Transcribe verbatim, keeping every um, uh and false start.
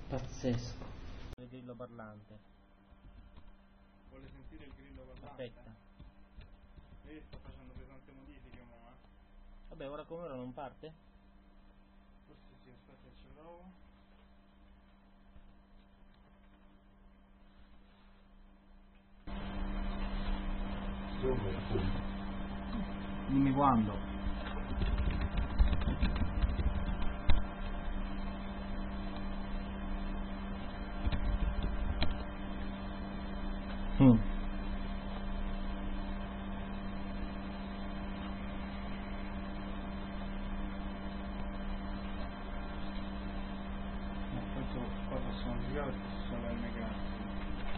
Pazzesco. Il grillo parlante. Vuole sentire il grillo parlante? Aspetta. Vedi, sto facendo pesante modifiche mo, eh. Vabbè, ora come ora non parte? Forse sì, aspetta che ci provo. Dimmi quando. Mm. Ma poi qua possiamo girare perché ci sono le mega.